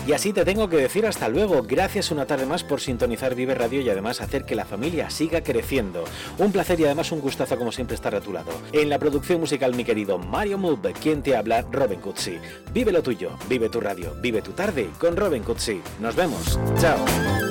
Y así te tengo que decir hasta luego. Gracias una tarde más por sintonizar Vive Radio y además hacer que la familia siga creciendo. Un placer y además un gustazo como siempre estar a tu lado. En la producción musical mi querido Mario Mood, quien te habla, Robin Cutsi. Vive lo tuyo, vive tu radio, vive tu tarde con Robin Cutsi. Nos vemos. Chao.